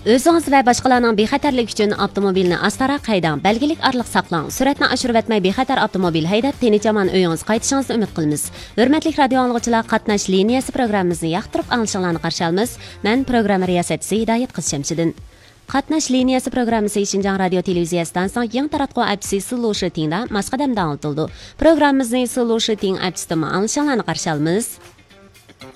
Özünüz və başqalarının bexatarlıq üçün avtomobilni astara qaydang, belgilik aralıq saqlang. Süratni oshirib etmay bexatar avtomobil haydab, tinch-aman uyingiz qaytishingizni umid qilamiz. Hurmatli radio anglag'uchilar, qatnash liniyasi programmamizni yoqtirib anglashlarini qarshi olamiz. Men programma riyosatchisi Hidoyat Qizchamchidin. Qatnash liniyasi programmasi Xinjiang radio televiziya stansiyasining yang taratquv apsi Sulu Shitingda Moskvadan anlatildi. Programmamizni Sulu Shiting apsida anglashlarini qarshi olamiz.